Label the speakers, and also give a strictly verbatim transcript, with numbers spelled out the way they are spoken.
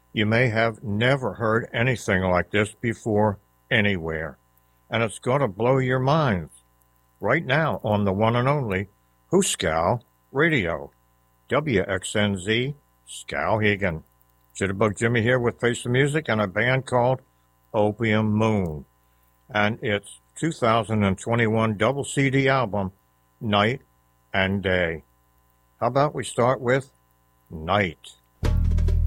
Speaker 1: You may have never heard anything like this before anywhere, and it's going to blow your minds right now on the one and only Hooskow Radio, W X N Z Skowhegan. Jitterbug Jimmy here with Face the Music and a band called Opium Moon, and its two thousand twenty-one double C D album, Night and Day. How about we start with Night?